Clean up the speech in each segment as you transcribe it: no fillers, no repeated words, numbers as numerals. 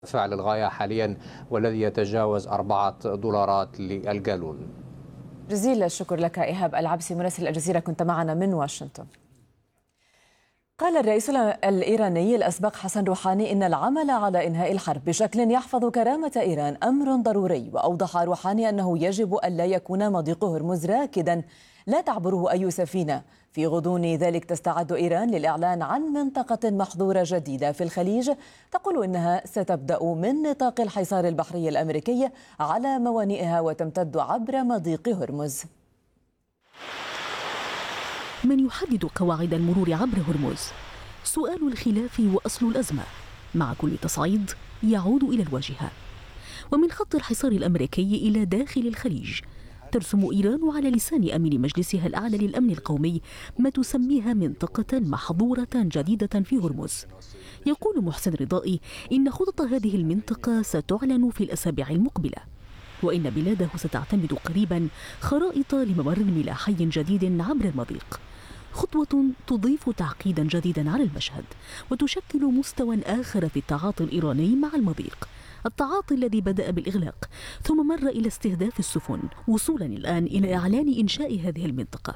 ارتفاع للغاية حاليا والذي يتجاوز $4 للجالون. جزيل الشكر لك إيهاب العبسي مراسل الجزيرة، كنت معنا من واشنطن. قال الرئيس الإيراني الأسبق حسن روحاني إن العمل على إنهاء الحرب بشكل يحفظ كرامة إيران أمر ضروري، وأوضح روحاني أنه يجب ألا يكون مضيق هرمز راكدا لا تعبره أي سفينة. في غضون ذلك تستعد إيران للإعلان عن منطقة محظورة جديدة في الخليج تقول إنها ستبدأ من نطاق الحصار البحري الأمريكي على موانئها وتمتد عبر مضيق هرمز. من يحدد قواعد المرور عبر هرمز؟ سؤال الخلاف وأصل الأزمة. مع كل تصعيد يعود إلى الواجهة، ومن خط الحصار الأمريكي إلى داخل الخليج ترسم إيران على لسان أمين مجلسها الأعلى للأمن القومي ما تسميها منطقة محظورة جديدة في هرمز. يقول محسن رضائي إن خطط هذه المنطقة ستعلن في الأسابيع المقبلة، وإن بلاده ستعتمد قريبا خرائط لممر ملاحي جديد عبر المضيق، خطوة تضيف تعقيدا جديدا على المشهد وتشكل مستوى آخر في التعاطي الإيراني مع المضيق، التعاطي الذي بدأ بالإغلاق ثم مر إلى استهداف السفن، وصولا الآن إلى إعلان إنشاء هذه المنطقة.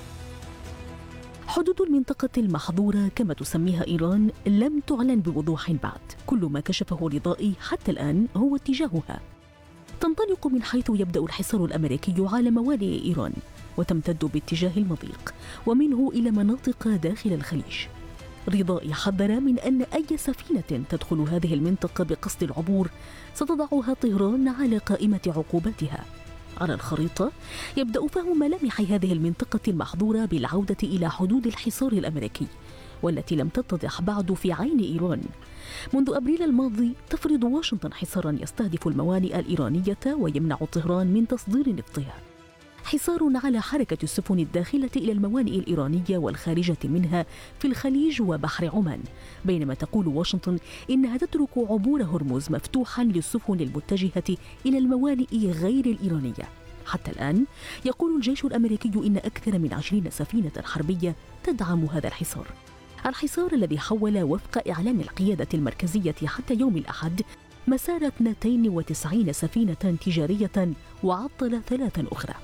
حدود المنطقة المحظورة كما تسميها إيران لم تعلن بوضوح بعد، كل ما كشفه رضائي حتى الآن هو اتجاهها. تنطلق من حيث يبدأ الحصار الأمريكي على موانئ إيران وتمتد باتجاه المضيق ومنه إلى مناطق داخل الخليج. رضائي حذر من أن أي سفينة تدخل هذه المنطقة بقصد العبور ستضعها طهران على قائمة عقوباتها. على الخريطة يبدأ فهم ملامح هذه المنطقة المحظورة بالعودة إلى حدود الحصار الأمريكي، والتي لم تتضح بعد في عين إيران. منذ أبريل الماضي تفرض واشنطن حصارا يستهدف الموانئ الإيرانية ويمنع طهران من تصدير نفطها، حصار على حركة السفن الداخلة إلى الموانئ الإيرانية والخارجة منها في الخليج وبحر عمان، بينما تقول واشنطن إنها تترك عبور هرمز مفتوحا للسفن المتجهة إلى الموانئ غير الإيرانية. حتى الآن يقول الجيش الأمريكي إن أكثر من 20 سفينة حربية تدعم هذا الحصار، الحصار الذي حول وفق إعلان القيادة المركزية حتى يوم الأحد مسار 92 سفينة تجارية وعطل 3 أخرى.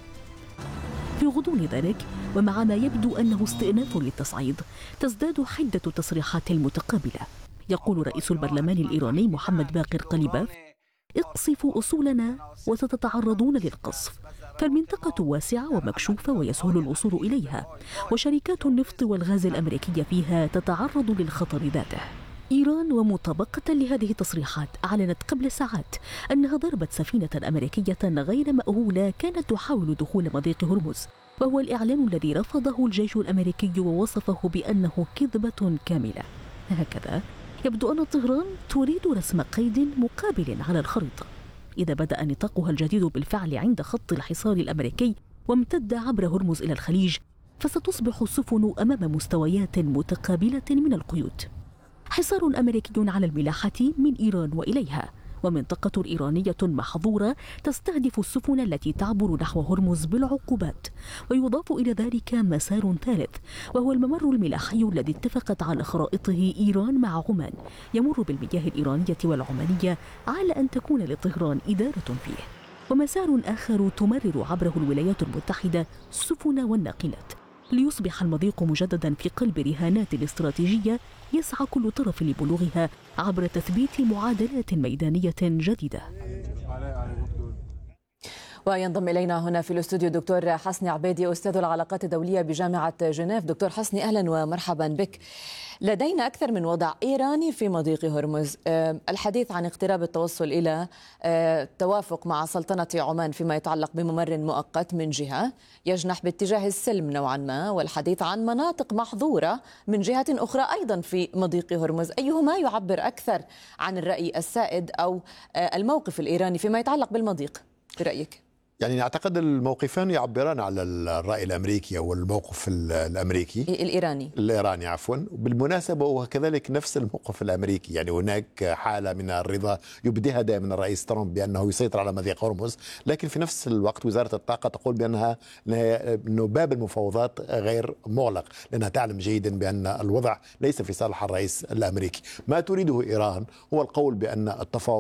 في غضون ذلك ومع ما يبدو أنه استئناف للتصعيد تزداد حدة التصريحات المتقابلة. يقول رئيس البرلمان الإيراني محمد باقر قليباف: اقصفوا أصولنا وستتعرضون للقصف، فالمنطقة واسعة ومكشوفة ويسهل الوصول إليها، وشركات النفط والغاز الأمريكية فيها تتعرض للخطر ذاته. إيران ومطابقة لهذه التصريحات أعلنت قبل ساعات أنها ضربت سفينة أمريكية غير مأهولة كانت تحاول دخول مضيق هرمز، وهو الإعلان الذي رفضه الجيش الأمريكي ووصفه بأنه كذبة كاملة. هكذا يبدو أن طهران تريد رسم قيد مقابل على الخريطة. إذا بدأ نطاقها الجديد بالفعل عند خط الحصار الأمريكي وامتد عبر هرمز إلى الخليج، فستصبح السفن أمام مستويات متقابلة من القيود. حصار أمريكي على الملاحة من إيران وإليها، ومنطقة إيرانية محظورة تستهدف السفن التي تعبر نحو هرمز بالعقوبات، ويضاف إلى ذلك مسار ثالث وهو الممر الملاحي الذي اتفقت على خرائطه إيران مع عمان، يمر بالمياه الإيرانية والعمانية على أن تكون لطهران إدارة فيه، ومسار آخر تمرر عبره الولايات المتحدة السفن والناقلات، ليصبح المضيق مجددا في قلب رهانات استراتيجية يسعى كل طرف لبلوغها عبر تثبيت معادلات ميدانية جديدة. وينضم إلينا هنا في الاستوديو دكتور حسني عبيدي، أستاذ العلاقات الدولية بجامعة جنيف. دكتور حسني أهلا ومرحبا بك. لدينا أكثر من وضع إيراني في مضيق هرمز، الحديث عن اقتراب التوصل إلى توافق مع سلطنة عمان فيما يتعلق بممر مؤقت من جهة يجنح باتجاه السلم نوعا ما، والحديث عن مناطق محظورة من جهة أخرى أيضا في مضيق هرمز. أيهما يعبر أكثر عن الرأي السائد أو الموقف الإيراني فيما يتعلق بالمضيق برأيك؟ يعني أعتقد الموقفان يعبران على الرأي الأمريكي أو الموقف الأمريكي الإيراني عفوا. بالمناسبة هو كذلك نفس الموقف الأمريكي، يعني هناك حالة من الرضا يبديها دائما الرئيس ترامب بأنه يسيطر على مضيق هرمز، لكن في نفس الوقت وزارة الطاقة تقول أنه باب المفاوضات غير مغلق، لأنها تعلم جيدا بأن الوضع ليس في صالح الرئيس الأمريكي. ما تريده إيران هو القول بأن التفاوض